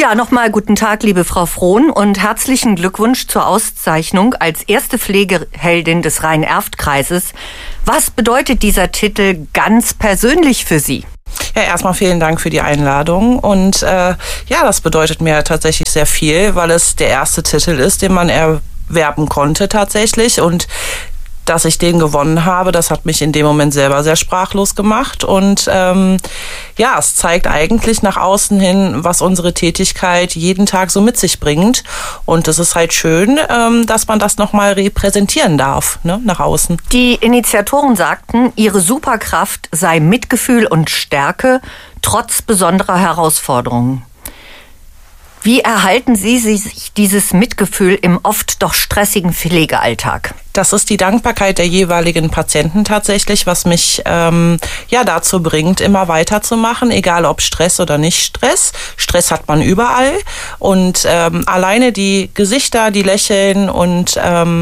Ja, nochmal guten Tag, liebe Frau Frohn, und herzlichen Glückwunsch zur Auszeichnung als erste Pflegeheldin des Rhein-Erft-Kreises. Was bedeutet dieser Titel ganz persönlich für Sie? Ja, erstmal vielen Dank für die Einladung und das bedeutet mir tatsächlich sehr viel, weil es der erste Titel ist, den man erwerben konnte tatsächlich, und dass ich den gewonnen habe, das hat mich in dem Moment selber sehr sprachlos gemacht und es zeigt eigentlich nach außen hin, was unsere Tätigkeit jeden Tag so mit sich bringt, und es ist halt schön, dass man das nochmal repräsentieren darf, ne, nach außen. Die Initiatoren sagten, ihre Superkraft sei Mitgefühl und Stärke trotz besonderer Herausforderungen. Wie erhalten Sie sich dieses Mitgefühl im oft doch stressigen Pflegealltag? Das ist die Dankbarkeit der jeweiligen Patienten tatsächlich, was mich dazu bringt, immer weiterzumachen, egal ob Stress oder nicht Stress. Stress hat man überall, und alleine die Gesichter, die lächeln und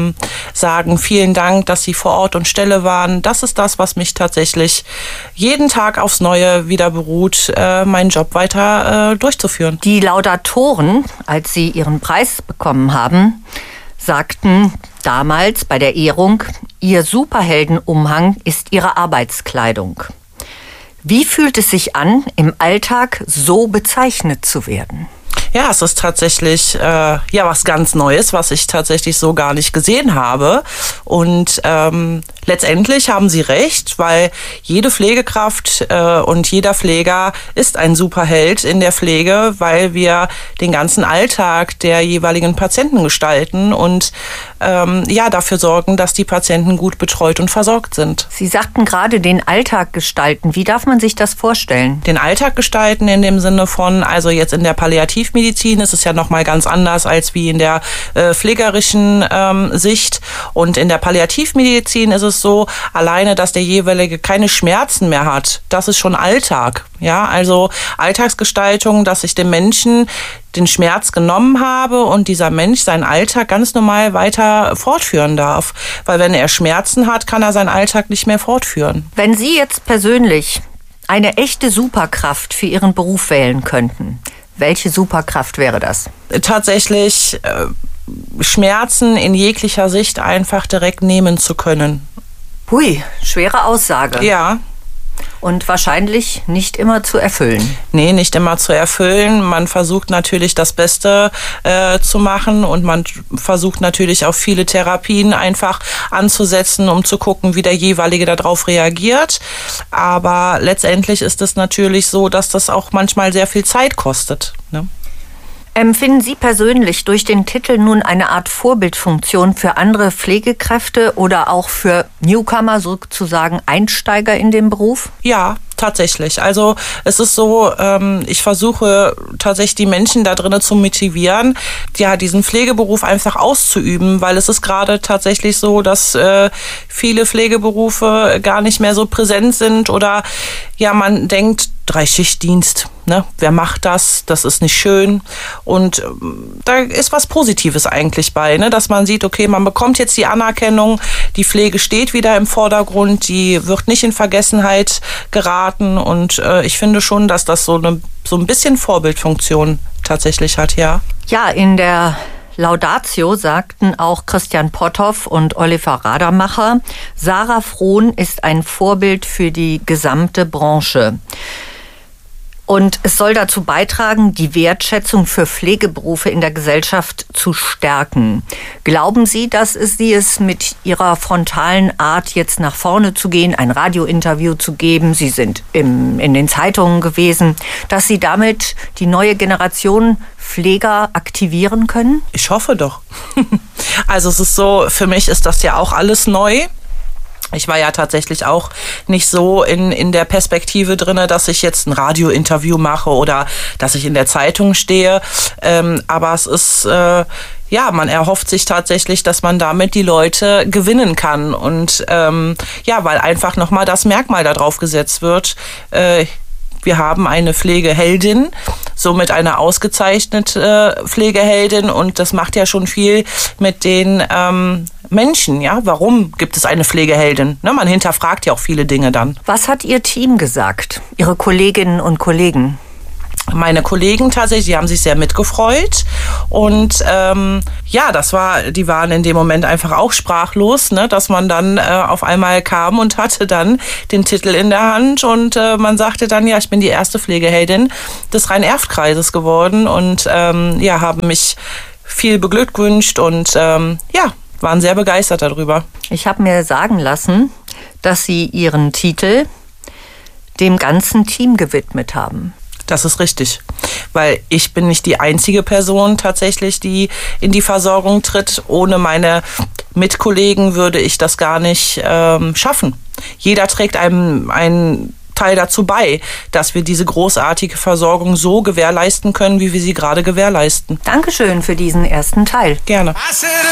sagen vielen Dank, dass Sie vor Ort und Stelle waren, das ist das, was mich tatsächlich jeden Tag aufs Neue wieder beruht, meinen Job weiter durchzuführen. Die Laudatoren, als sie ihren Preis bekommen haben, sagten damals bei der Ehrung, ihr Superheldenumhang ist ihre Arbeitskleidung. Wie fühlt es sich an, im Alltag so bezeichnet zu werden? Ja, es ist tatsächlich was ganz Neues, was ich tatsächlich so gar nicht gesehen habe. Und letztendlich haben Sie recht, weil jede Pflegekraft und jeder Pfleger ist ein Superheld in der Pflege, weil wir den ganzen Alltag der jeweiligen Patienten gestalten und dafür sorgen, dass die Patienten gut betreut und versorgt sind. Sie sagten gerade den Alltag gestalten. Wie darf man sich das vorstellen? Den Alltag gestalten in dem Sinne von, also jetzt in der Palliativmedizin ist es ja nochmal ganz anders als wie in der pflegerischen Sicht. Und in der Palliativmedizin ist es so, alleine, dass der jeweilige keine Schmerzen mehr hat, das ist schon Alltag. Ja, also Alltagsgestaltung, dass ich dem Menschen den Schmerz genommen habe und dieser Mensch seinen Alltag ganz normal weiter fortführen darf. Weil wenn er Schmerzen hat, kann er seinen Alltag nicht mehr fortführen. Wenn Sie jetzt persönlich eine echte Superkraft für Ihren Beruf wählen könnten, welche Superkraft wäre das? Tatsächlich Schmerzen in jeglicher Sicht einfach direkt nehmen zu können. Hui, schwere Aussage. Ja. Und wahrscheinlich nicht immer zu erfüllen. Nee, nicht immer zu erfüllen. Man versucht natürlich das Beste zu machen, und man versucht natürlich auch viele Therapien einfach anzusetzen, um zu gucken, wie der jeweilige darauf reagiert. Aber letztendlich ist es natürlich so, dass das auch manchmal sehr viel Zeit kostet, ne? Empfinden Sie persönlich durch den Titel nun eine Art Vorbildfunktion für andere Pflegekräfte oder auch für Newcomer, sozusagen Einsteiger in den Beruf? Ja, tatsächlich. Also es ist so, ich versuche tatsächlich die Menschen da drinnen zu motivieren, ja, diesen Pflegeberuf einfach auszuüben, weil es ist gerade tatsächlich so, dass viele Pflegeberufe gar nicht mehr so präsent sind, oder ja, man denkt, 3-Schichtdienst, ne? Wer macht das? Das ist nicht schön. Und da ist was Positives eigentlich bei, ne? Dass man sieht, okay, man bekommt jetzt die Anerkennung, die Pflege steht wieder im Vordergrund, die wird nicht in Vergessenheit geraten, und ich finde schon, dass das so ein bisschen Vorbildfunktion tatsächlich hat, ja. Ja, in der Laudatio sagten auch Christian Potthoff und Oliver Radermacher, Sarah Frohn ist ein Vorbild für die gesamte Branche. Und es soll dazu beitragen, die Wertschätzung für Pflegeberufe in der Gesellschaft zu stärken. Glauben Sie, dass Sie es mit Ihrer frontalen Art, jetzt nach vorne zu gehen, ein Radiointerview zu geben, Sie sind in den Zeitungen gewesen, dass Sie damit die neue Generation Pfleger aktivieren können? Ich hoffe doch. Also es ist so, für mich ist das ja auch alles neu. Ich war ja tatsächlich auch nicht so in der Perspektive drinne, dass ich jetzt ein Radiointerview mache oder dass ich in der Zeitung stehe. Aber es ist, man erhofft sich tatsächlich, dass man damit die Leute gewinnen kann. Und weil einfach nochmal das Merkmal da drauf gesetzt wird. Wir haben eine Pflegeheldin, somit eine ausgezeichnete Pflegeheldin, und das macht ja schon viel mit den Menschen, ja. Warum gibt es eine Pflegeheldin? Ne, man hinterfragt ja auch viele Dinge dann. Was hat Ihr Team gesagt, Ihre Kolleginnen und Kollegen? meine Kollegen tatsächlich, die haben sich sehr mitgefreut und die waren in dem Moment einfach auch sprachlos, ne, dass man dann auf einmal kam und hatte dann den Titel in der Hand und man sagte dann, ja, ich bin die erste Pflegeheldin des Rhein-Erft-Kreises geworden und haben mich viel beglückwünscht und waren sehr begeistert darüber. Ich habe mir sagen lassen, dass Sie Ihren Titel dem ganzen Team gewidmet haben. Das ist richtig, weil ich bin nicht die einzige Person tatsächlich, die in die Versorgung tritt. Ohne meine Mitkollegen würde ich das gar nicht schaffen. Jeder trägt einen Teil dazu bei, dass wir diese großartige Versorgung so gewährleisten können, wie wir sie gerade gewährleisten. Dankeschön für diesen ersten Teil. Gerne.